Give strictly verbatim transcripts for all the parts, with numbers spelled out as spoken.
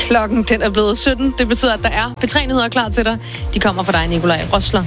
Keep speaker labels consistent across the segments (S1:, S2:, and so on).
S1: Klokken den er blevet sytten. Det betyder, at der er P tre-nyheder klar til dig. De kommer fra dig, Nikolaj Rosler.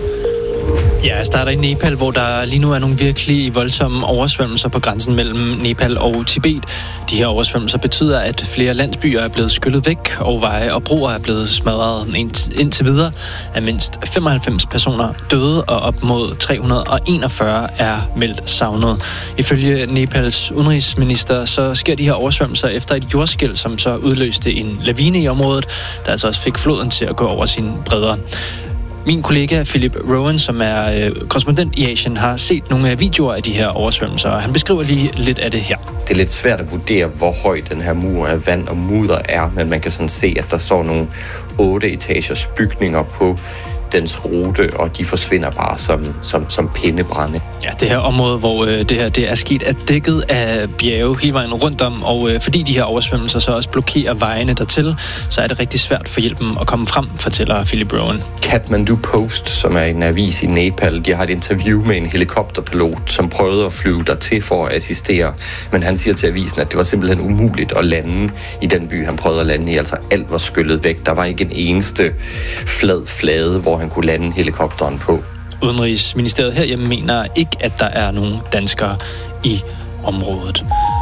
S2: Ja, jeg starter i Nepal, hvor der lige nu er nogle virkelig voldsomme oversvømmelser på grænsen mellem Nepal og Tibet. De her oversvømmelser betyder, at flere landsbyer er blevet skyllet væk, og veje og broer er blevet smadret. Indtil videre er mindst femoghalvfems personer døde, og op mod tre hundrede og enogfyrre er meldt savnet. Ifølge Nepals udenrigsminister, så sker de her oversvømmelser efter et jordskælv, som så udløste en lavine i området, der altså også fik floden til at gå over sine bredder. Min kollega Philip Rowan, som er øh, korrespondent i Asien, har set nogle af videoer af de her oversvømmelser, og han beskriver lige lidt af det her.
S3: Det er lidt svært at vurdere, hvor høj den her mur af vand og mudder er, men man kan sådan se, at der står nogle otte etagers bygninger på dens rute, og de forsvinder bare som, som, som pindebrænde.
S2: Ja, det her område, hvor øh, det her det er sket, er dækket af bjerge hele vejen rundt om, og øh, fordi de her oversvømmelser så også blokerer vejene dertil, så er det rigtig svært for hjælpen at komme frem, fortæller Philip Rowan.
S3: Kathmandu Post, som er en avis i Nepal, de har et interview med en helikopterpilot, som prøvede at flyve dertil for at assistere, men han siger til avisen, at det var simpelthen umuligt at lande i den by, han prøvede at lande i. Altså alt var skyllet væk. Der var ikke en eneste flad flade, hvor han kunne lande helikopteren på.
S2: Udenrigsministeriet herhjemme mener ikke, at der er nogen danskere i området.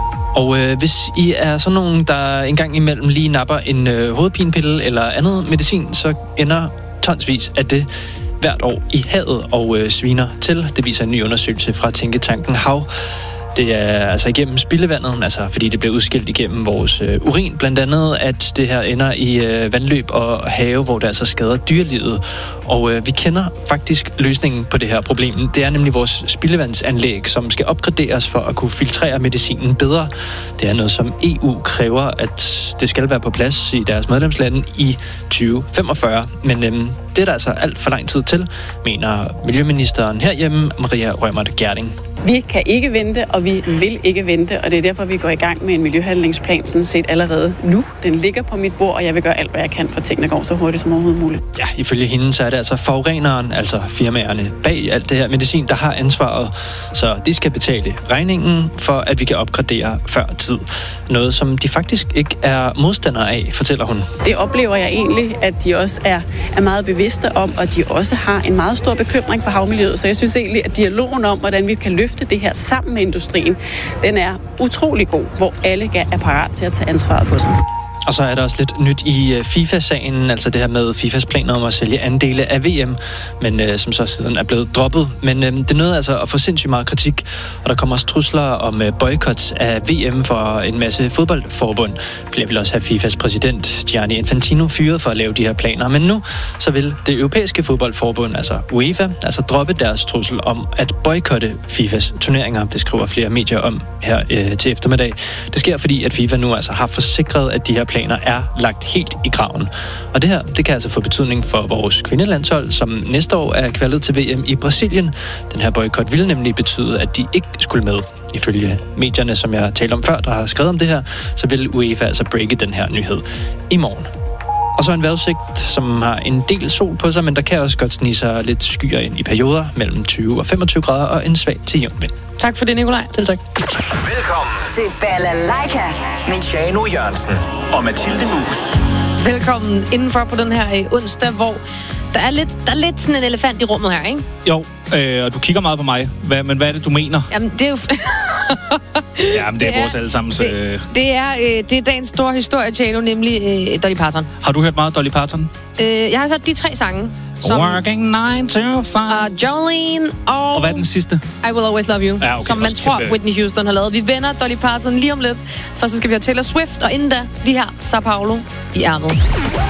S2: Og øh, hvis I er sådan nogen, der engang imellem lige napper en øh, hovedpinepille eller andet medicin, så ender tonsvis af det hvert år i havet og øh, sviner til. Det viser en ny undersøgelse fra tænketanken Hav. Det er altså igennem spildevandet, altså fordi det bliver udskilt igennem vores øh, urin, blandt andet, at det her ender i øh, vandløb og have, hvor det altså skader dyrelivet. Og øh, vi kender faktisk løsningen på det her problem. Det er nemlig vores spildevandsanlæg, som skal opgraderes for at kunne filtrere medicinen bedre. Det er noget, som E U kræver, at det skal være på plads i deres medlemslande i tyve femogfyrre. Men øh, det er der altså alt for lang tid til, mener miljøministeren herhjemme, Maria Reumert Gjerding.
S4: Vi kan ikke vente, og vi vil ikke vente, og det er derfor, vi går i gang med en miljøhandlingsplan, sådan set allerede nu. Den ligger på mit bord, og jeg vil gøre alt, hvad jeg kan, for at tingene går så hurtigt som overhovedet muligt.
S2: Ja, ifølge hende, så er det altså forureneren, altså firmaerne bag alt det her medicin, der har ansvaret. Så de skal betale regningen for, at vi kan opgradere før tid. Noget, som de faktisk ikke er modstandere af, fortæller hun.
S4: Det oplever jeg egentlig, at de også er, er meget bevidste om, og de også har en meget stor bekymring for havmiljøet. Så jeg synes egentlig, at dialogen om, hvordan vi kan løfte det her sammen med industrien, den er utrolig god, hvor alle er parat til at tage ansvaret på sig.
S2: Og så er der også lidt nyt i FIFA-sagen, altså det her med FIFAs planer om at sælge andele af V M, men øh, som så siden er blevet droppet. Men øh, det nåede altså at få sindssygt meget kritik, og der kommer også trusler om øh, boykot af V M for en masse fodboldforbund. Flere vil også have FIFAs præsident Gianni Infantino fyret for at lave de her planer. Men nu så vil det europæiske fodboldforbund, altså UEFA, altså droppe deres trussel om at boykotte FIFAs turneringer. Det skriver flere medier om her øh, til eftermiddag. Det sker, fordi at FIFA nu altså har forsikret, at de her planer er lagt helt i graven. Og det her, det kan altså få betydning for vores kvindelandshold, som næste år er kvalet til V M i Brasilien. Den her boykot ville nemlig betyde, at de ikke skulle med. Ifølge medierne, som jeg talte om før, der har skrevet om det her, så vil UEFA altså breake den her nyhed i morgen. Og så en vejrudsigt, som har en del sol på sig, men der kan også godt snige sig lidt skyer ind i perioder mellem tyve og femogtyve grader og en svag til jævn vind.
S1: Tak for det, Nikolaj.
S2: Selv tak.
S5: Velkommen til Balalaika med Tjano Jørgensen og Mathilde Mus.
S1: Velkommen indenfor på den her onsdag, hvor der er lidt, der er lidt sådan en elefant i rummet her, ikke?
S6: Jo, øh, og du kigger meget på mig. Hvad, men hvad er det, du mener?
S1: Jamen, det er jo...
S6: ja, men det, det er vores allesammens...
S1: Det,
S6: øh...
S1: det, er, øh, det er dagens store historie, Tjano, nemlig øh, Dolly Parton.
S6: Har du hørt meget Dolly Parton?
S1: Øh, jeg har hørt de tre sange.
S6: Som, Working nine to five.
S1: Uh, Jolene og...
S6: Og hvad er den sidste?
S1: I Will Always Love You.
S6: Ja, okay,
S1: som man tror, kæmpe... Whitney Houston har lavet. Vi vender Dolly Parton lige om lidt, for så skal vi have Taylor Swift, og inden da, lige her, Sao Paulo i ærmet.